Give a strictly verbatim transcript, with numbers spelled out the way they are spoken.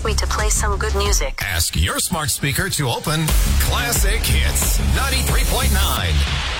me to play some good music. Ask your smart speaker to open Classic Hits ninety-three point nine.